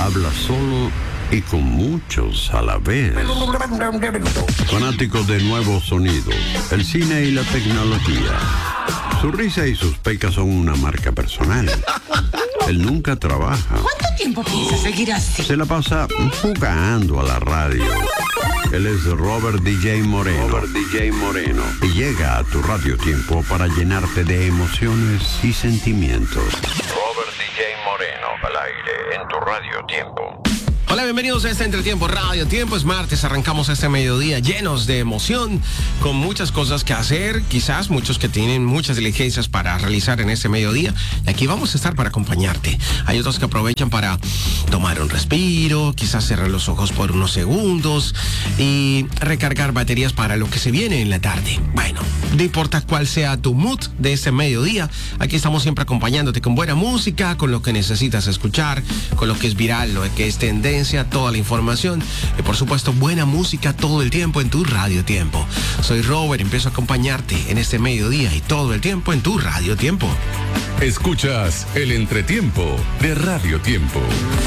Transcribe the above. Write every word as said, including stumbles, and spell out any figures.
habla solo y con muchos a la vez. Fanático de nuevos sonidos, el cine y la tecnología. Su risa y sus pecas son una marca personal. Él nunca trabaja. ¿Cuánto tiempo piensa seguir así? Se la pasa jugando a la radio. Él es Robert D J Moreno. Robert D J Moreno. Y llega a tu Radio Tiempo para llenarte de emociones y sentimientos. Robert D J Moreno, al aire en tu Radio Tiempo. Hola, bienvenidos a este Entretiempo Radio Tiempo. Es martes, arrancamos este mediodía llenos de emoción, con muchas cosas que hacer, quizás muchos que tienen muchas diligencias para realizar en este mediodía. Y aquí vamos a estar para acompañarte. Hay otros que aprovechan para tomar un respiro, quizás cerrar los ojos por unos segundos y recargar baterías para lo que se viene en la tarde. Bueno, no importa cuál sea tu mood de este mediodía, aquí estamos siempre acompañándote con buena música, con lo que necesitas escuchar, con lo que es viral, lo que es tendencia, toda la información y por supuesto buena música todo el tiempo en tu Radio Tiempo. Soy Robert, empiezo a acompañarte en este mediodía y todo el tiempo en tu Radio Tiempo. Escuchas el Entretiempo de Radio Tiempo.